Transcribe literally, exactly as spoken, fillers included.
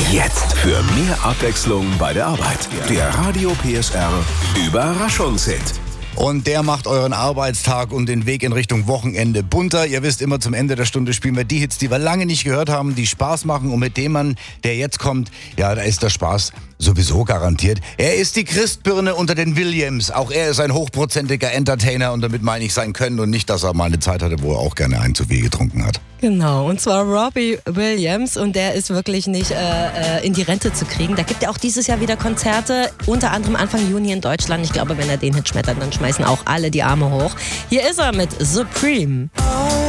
Jetzt für mehr Abwechslung bei der Arbeit. Der Radio P S R Überraschungshit. Und der macht euren Arbeitstag und den Weg in Richtung Wochenende bunter. Ihr wisst, immer zum Ende der Stunde spielen wir die Hits, die wir lange nicht gehört haben, die Spaß machen. Und mit dem Mann, der jetzt kommt, ja, da ist der Spaß sowieso garantiert. Er ist die Christbirne unter den Williams. Auch er ist ein hochprozentiger Entertainer und damit meine ich sein Können und nicht, dass er mal eine Zeit hatte, wo er auch gerne einen zu viel getrunken hat. Genau, und zwar Robbie Williams, und der ist wirklich nicht äh, in die Rente zu kriegen. Da gibt er auch dieses Jahr wieder Konzerte, unter anderem Anfang Juni in Deutschland. Ich glaube, wenn er den Hit schmettert, dann schmeißen auch alle die Arme hoch. Hier ist er mit Supreme.